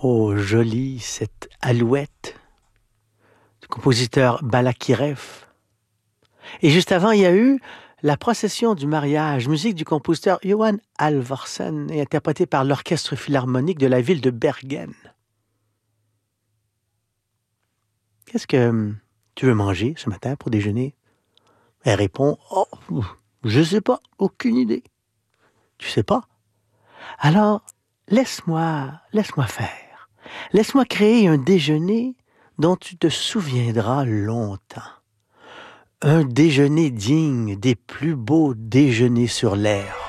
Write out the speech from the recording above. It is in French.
Oh, jolie, cette alouette du compositeur Balakirev. Et juste avant, il y a eu la procession du mariage, musique du compositeur Johan Halvorsen et interprétée par l'Orchestre philharmonique de la ville de Bergen. Qu'est-ce que tu veux manger ce matin pour déjeuner? Elle répond, oh, je sais pas, aucune idée. Tu sais pas? Alors, laisse-moi faire. Laisse-moi créer un déjeuner dont tu te souviendras longtemps. Un déjeuner digne des plus beaux déjeuners sur l'air.